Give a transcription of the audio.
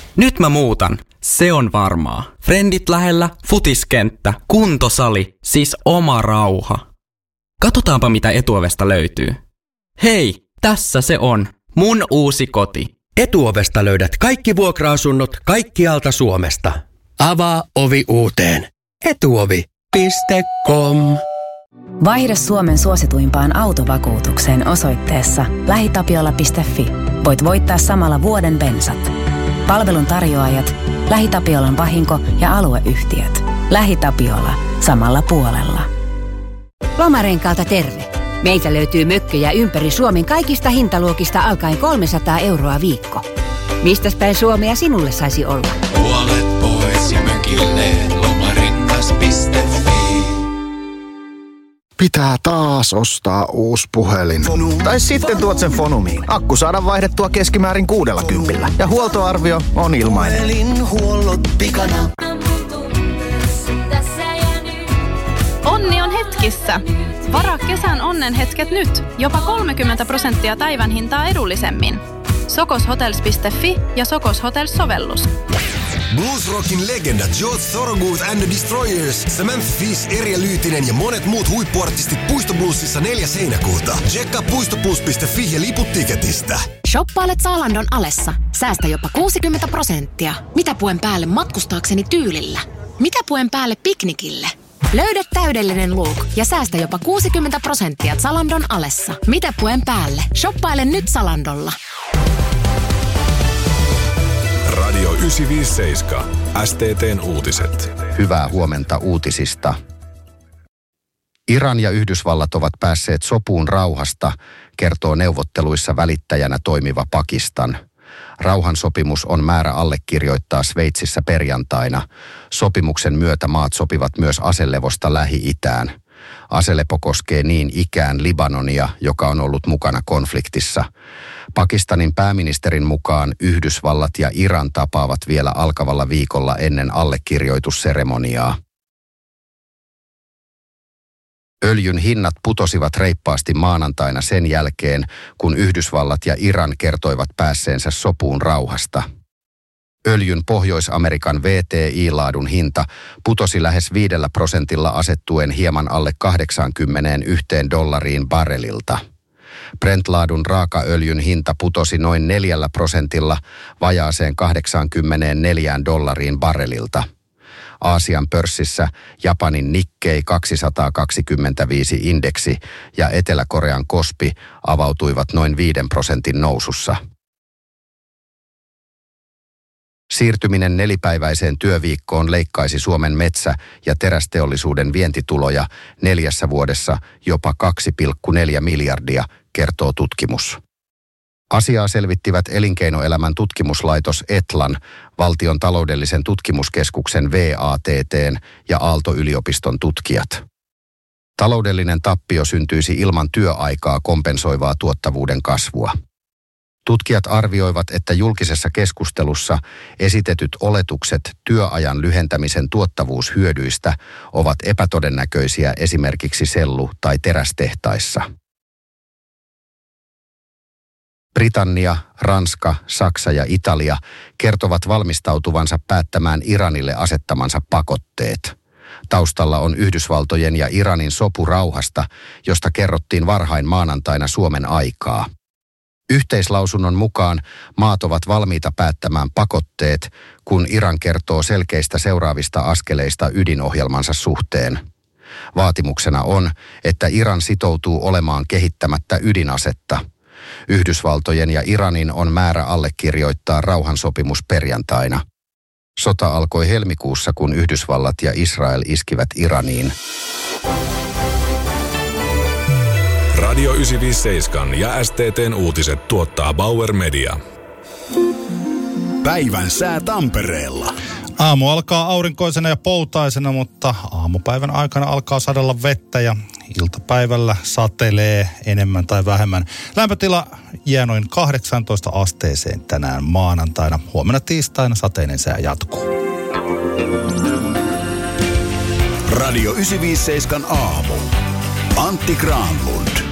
Nyt mä muutan. Se on varmaa. Frendit lähellä, futiskenttä, kuntosali, siis oma rauha. Katsotaanpa mitä Etuovesta löytyy. Hei, tässä se on. Mun uusi koti. Etuovesta löydät kaikki vuokra-asunnot kaikkialta Suomesta. Avaa ovi uuteen. Etuovi.com. Vaihda Suomen suosituimpaan autovakuutukseen osoitteessa lähitapiola.fi. Voit voittaa samalla vuoden bensat. Palvelun tarjoajat, LähiTapiolan vahinko- ja alueyhtiöt. LähiTapiola. Samalla puolella. Lomarenkaalta terve. Meiltä löytyy mökkejä ympäri Suomen kaikista hintaluokista alkaen 300 € viikko. Mistäs päin Suomea sinulle saisi olla? Puolet pois ja mökille lomarengas.fi. Pitää taas ostaa uusi puhelin. Tai sitten tuot sen Fonumiin. Akku saadaan vaihdettua keskimäärin 60 ja huoltoarvio on ilmainen. Puhelinhuollot pikana. Onni on hetkissä. Varaa kesän onnenhetket nyt. Jopa 30% päivän hintaa edullisemmin. Sokoshotels.fi ja Sokos Hotels-sovellus. Bluesrockin legenda George Thorogood and the Destroyers, Samantha Fish, Erja Lyytinen ja monet muut huippuartistit Puistobluesissa 4. heinäkuuta. Tsekkaa puistoblues.fi ja liput tiketistä. Shoppailet Zalandon alessa. Säästä jopa 60%. Mitä puen päälle matkustaakseni tyylillä? Mitä puen päälle piknikille? Löydä täydellinen look ja säästä jopa 60% Zalandon alessa. Mitä puen päälle? Shoppaile nyt Zalandolla. Radio 957. STT:n uutiset. Hyvää huomenta uutisista. Iran ja Yhdysvallat ovat päässeet sopuun rauhasta, kertoo neuvotteluissa välittäjänä toimiva Pakistan. Rauhansopimus on määrä allekirjoittaa Sveitsissä perjantaina. Sopimuksen myötä maat sopivat myös aselevosta Lähi-itään. Aselepo koskee niin ikään Libanonia, joka on ollut mukana konfliktissa. Pakistanin pääministerin mukaan Yhdysvallat ja Iran tapaavat vielä alkavalla viikolla ennen allekirjoitusseremoniaa. Öljyn hinnat putosivat reippaasti maanantaina sen jälkeen, kun Yhdysvallat ja Iran kertoivat päässeensä sopuun rauhasta. Öljyn Pohjois-Amerikan WTI-laadun hinta putosi lähes 5% asettuen hieman alle $81 barrelilta. Brent-laadun raakaöljyn hinta putosi noin 4% vajaaseen $84 barrelilta. Aasian pörssissä Japanin Nikkei 225-indeksi ja Etelä-Korean Kospi avautuivat noin 5% nousussa. Siirtyminen 4-päiväiseen työviikkoon leikkaisi Suomen metsä- ja terästeollisuuden vientituloja 4 vuodessa jopa 2,4 miljardia, kertoo tutkimus. Asiaa selvittivät Elinkeinoelämän tutkimuslaitos Etlan, Valtion taloudellisen tutkimuskeskuksen VATT:n ja Aalto-yliopiston tutkijat. Taloudellinen tappio syntyisi ilman työaikaa kompensoivaa tuottavuuden kasvua. Tutkijat arvioivat, että julkisessa keskustelussa esitetyt oletukset työajan lyhentämisen tuottavuushyödyistä ovat epätodennäköisiä esimerkiksi sellu- tai terästehtaissa. Britannia, Ranska, Saksa ja Italia kertovat valmistautuvansa päättämään Iranille asettamansa pakotteet. Taustalla on Yhdysvaltojen ja Iranin sopu rauhasta, josta kerrottiin varhain maanantaina Suomen aikaa. Yhteislausunnon mukaan maat ovat valmiita päättämään pakotteet, kun Iran kertoo selkeistä seuraavista askeleista ydinohjelmansa suhteen. Vaatimuksena on, että Iran sitoutuu olemaan kehittämättä ydinasetta. Yhdysvaltojen ja Iranin on määrä allekirjoittaa rauhansopimus perjantaina. Sota alkoi helmikuussa, kun Yhdysvallat ja Israel iskivät Iraniin. Radio 957 ja STT:n uutiset tuottaa Bauer Media. Päivän sää Tampereella. Aamu alkaa aurinkoisena ja poutaisena, mutta aamupäivän aikana alkaa sadella vettä ja iltapäivällä satelee enemmän tai vähemmän. Lämpötila jää noin 18 asteeseen tänään maanantaina. Huomenna tiistaina sateinen sää jatkuu. Radio 957 aamu. Antti Granlund.